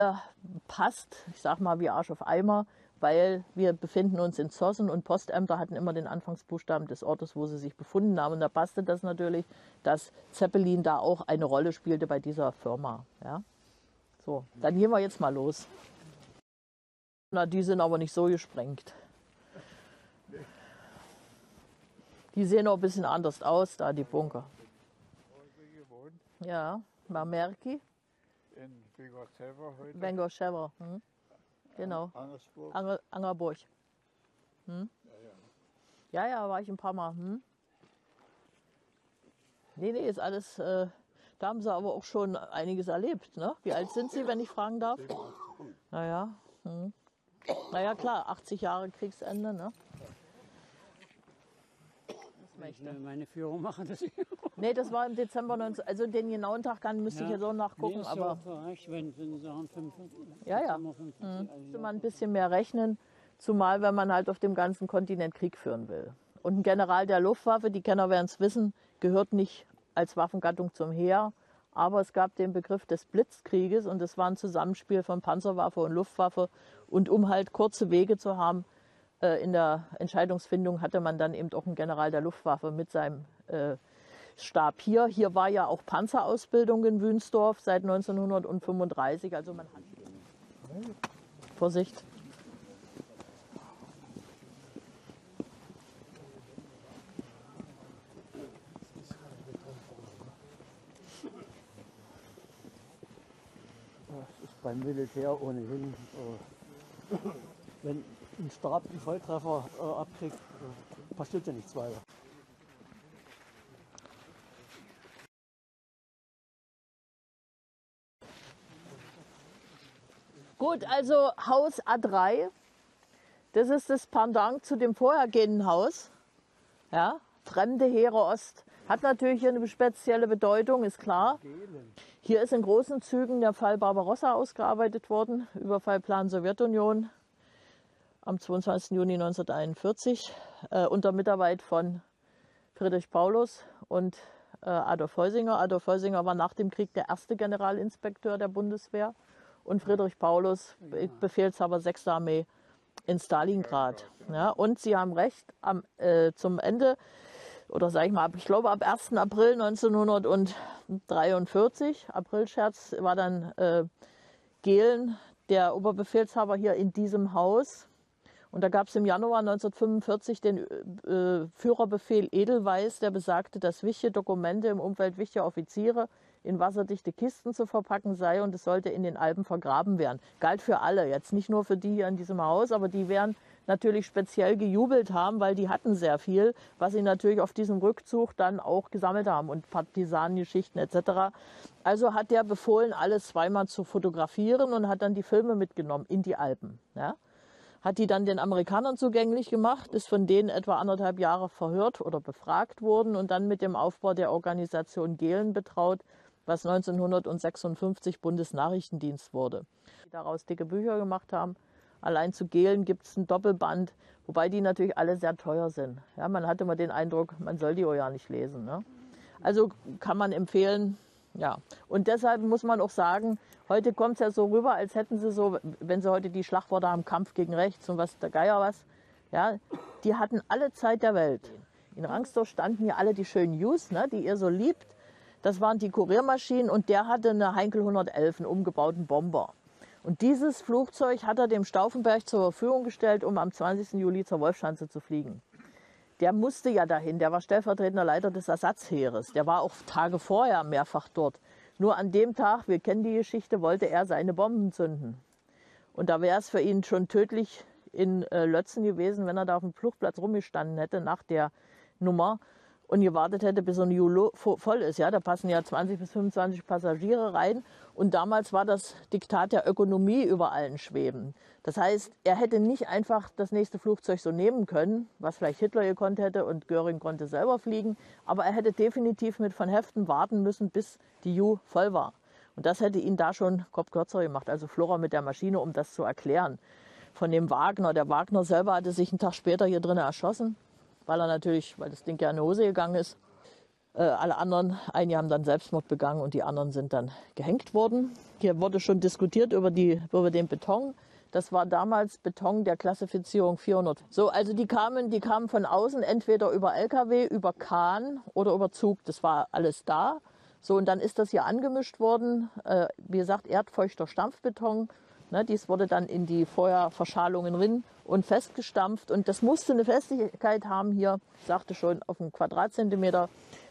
passt, ich sag mal wie Arsch auf Eimer, weil wir befinden uns in Zossen und Postämter hatten immer den Anfangsbuchstaben des Ortes, wo sie sich befunden haben. Und da passte das natürlich, dass Zeppelin da auch eine Rolle spielte bei dieser Firma. Ja? So, dann gehen wir jetzt mal los. Na, die sind aber nicht so gesprengt. Die sehen auch ein bisschen anders aus, da die Bunker. Ja, Mamerki. In Bengorschewa heute. Bengorschewa, genau. Angerburg. Ja, war ich ein paar Mal. Nee, ist alles, da haben sie aber auch schon einiges erlebt. Ne? Wie alt sind Sie, wenn ich fragen darf? Naja, naja klar, 80 Jahre Kriegsende. Ne? Meine Führung machen das. Nee, das war im Dezember 19, also den genauen Tag müsste ich ja so nachgucken. Nee, aber wenn Sie sagen 55, ja. Müsste man ein bisschen mehr rechnen, zumal wenn man halt auf dem ganzen Kontinent Krieg führen will. Und ein General der Luftwaffe, die Kenner werden es wissen, gehört nicht als Waffengattung zum Heer, aber es gab den Begriff des Blitzkrieges und das war ein Zusammenspiel von Panzerwaffe und Luftwaffe. Und um halt kurze Wege zu haben, in der Entscheidungsfindung hatte man dann eben auch einen General der Luftwaffe mit seinem Stab hier. Hier war ja auch Panzerausbildung in Wünsdorf seit 1935. Also man hat Vorsicht. Das ist beim Militär ohnehin, wenn ein Stab einen Volltreffer abkriegt, passiert ja nichts weiter. Gut, also Haus A3, das ist das Pendant zu dem vorhergehenden Haus. Ja, Fremde Heere Ost. Hat natürlich hier eine spezielle Bedeutung, ist klar. Hier ist in großen Zügen der Fall Barbarossa ausgearbeitet worden, Überfallplan Sowjetunion am 22. Juni 1941 unter Mitarbeit von Friedrich Paulus und Adolf Heusinger. Adolf Heusinger war nach dem Krieg der erste Generalinspekteur der Bundeswehr und Friedrich Paulus, Befehlshaber 6. Armee in Stalingrad. Ja, und Sie haben recht, zum Ende, oder sage ich mal, ich glaube ab 1. April 1943, Aprilscherz, war dann Gehlen, der Oberbefehlshaber hier in diesem Haus. Und da gab es im Januar 1945 den Führerbefehl Edelweiß, der besagte, dass wichtige Dokumente im Umfeld wichtiger Offiziere in wasserdichte Kisten zu verpacken sei und es sollte in den Alpen vergraben werden. Galt für alle, jetzt nicht nur für die hier in diesem Haus, aber die werden natürlich speziell gejubelt haben, weil die hatten sehr viel, was sie natürlich auf diesem Rückzug dann auch gesammelt haben und Partisanengeschichten etc. Also hat der befohlen, alles zweimal zu fotografieren und hat dann die Filme mitgenommen in die Alpen. Ja? Hat die dann den Amerikanern zugänglich gemacht, ist von denen etwa 1,5 Jahre verhört oder befragt worden und dann mit dem Aufbau der Organisation Gehlen betraut, was 1956 Bundesnachrichtendienst wurde. Die daraus dicke Bücher gemacht haben. Allein zu Gehlen gibt es ein Doppelband, wobei die natürlich alle sehr teuer sind. Ja, man hatte immer den Eindruck, man soll die auch ja nicht lesen. Ne? Also kann man empfehlen, ja. Und deshalb muss man auch sagen, heute kommt es ja so rüber, als hätten sie so, wenn sie heute die Schlagworte haben, Kampf gegen rechts und was der Geier was, ja, die hatten alle Zeit der Welt. In Rangsdorf standen hier alle die schönen News, ne, die ihr so liebt. Das waren die Kuriermaschinen und der hatte eine Heinkel 111, einen umgebauten Bomber. Und dieses Flugzeug hat er dem Stauffenberg zur Verfügung gestellt, um am 20. Juli zur Wolfschanze zu fliegen. Der musste ja dahin, der war stellvertretender Leiter des Ersatzheeres. Der war auch Tage vorher mehrfach dort. Nur an dem Tag, wir kennen die Geschichte, wollte er seine Bomben zünden. Und da wäre es für ihn schon tödlich in Lötzen gewesen, wenn er da auf dem Flugplatz rumgestanden hätte nach der Nummer und gewartet hätte, bis so ein Julo voll ist. Ja, da passen ja 20 bis 25 Passagiere rein. Und damals war das Diktat der Ökonomie über allen schweben. Das heißt, er hätte nicht einfach das nächste Flugzeug so nehmen können, was vielleicht Hitler gekonnt hätte und Göring konnte selber fliegen. Aber er hätte definitiv mit von Heften warten müssen, bis die Ju voll war. Und das hätte ihn da schon Kopf kürzer gemacht. Also Flora mit der Maschine, um das zu erklären. Von dem Wagner. Der Wagner selber hatte sich einen Tag später hier drinnen erschossen. Weil das Ding ja in die Hose gegangen ist. Alle anderen, einige haben dann Selbstmord begangen und die anderen sind dann gehängt worden. Hier wurde schon diskutiert über den Beton. Das war damals Beton der Klassifizierung 400. So, also die kamen von außen, entweder über LKW, über Kahn oder über Zug. Das war alles da. So, und dann ist das hier angemischt worden. Wie gesagt, erdfeuchter Stampfbeton. Ne, dies wurde dann in die Feuerverschalungen drin und festgestampft. Und das musste eine Festigkeit haben hier, ich sagte schon, auf einen Quadratzentimeter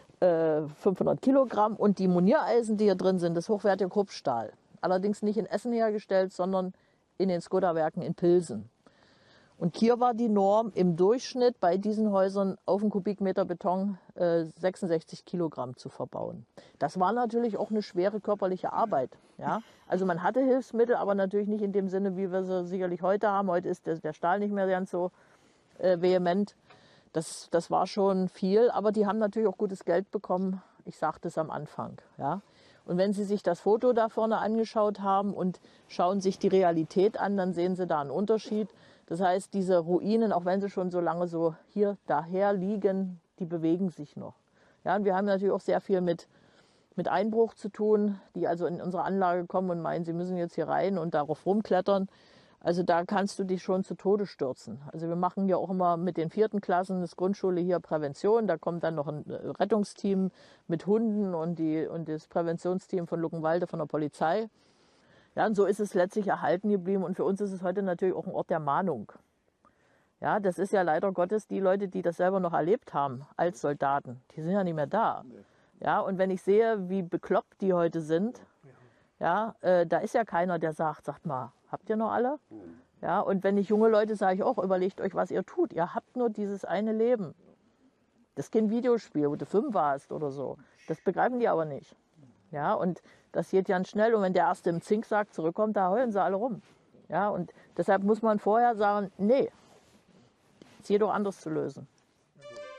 500 Kilogramm. Und die Moniereisen, die hier drin sind, das hochwertige Kruppstahl. Allerdings nicht in Essen hergestellt, sondern in den Skoda-Werken in Pilsen. Und hier war die Norm im Durchschnitt bei diesen Häusern auf einen Kubikmeter Beton 66 Kilogramm zu verbauen. Das war natürlich auch eine schwere körperliche Arbeit. Ja? Also man hatte Hilfsmittel, aber natürlich nicht in dem Sinne, wie wir sie sicherlich heute haben. Heute ist der Stahl nicht mehr ganz so vehement. Das war schon viel, aber die haben natürlich auch gutes Geld bekommen. Ich sagte es am Anfang. Ja? Und wenn Sie sich das Foto da vorne angeschaut haben und schauen sich die Realität an, dann sehen Sie da einen Unterschied. Das heißt, diese Ruinen, auch wenn sie schon so lange so hier daher liegen, die bewegen sich noch. Ja, und wir haben natürlich auch sehr viel mit Einbruch zu tun, die also in unsere Anlage kommen und meinen, sie müssen jetzt hier rein und darauf rumklettern. Also da kannst du dich schon zu Tode stürzen. Also wir machen ja auch immer mit den 4. Klassen des Grundschule hier Prävention. Da kommt dann noch ein Rettungsteam mit Hunden und das Präventionsteam von Luckenwalde von der Polizei. Ja, und so ist es letztlich erhalten geblieben. Und für uns ist es heute natürlich auch ein Ort der Mahnung. Ja, das ist ja leider Gottes die Leute, die das selber noch erlebt haben als Soldaten. Die sind ja nicht mehr da. Ja, und wenn ich sehe, wie bekloppt die heute sind, ja, da ist ja keiner, der sagt mal, habt ihr noch alle? Ja, und wenn ich junge Leute sage ich auch, überlegt euch, was ihr tut. Ihr habt nur dieses eine Leben. Das ist kein Videospiel, wo du 5 warst oder so. Das begreifen die aber nicht. Ja, und das geht ganz schnell. Und wenn der Erste im Zinksack zurückkommt, da heulen sie alle rum. Ja, und deshalb muss man vorher sagen, nee, es ist jedoch anders zu lösen.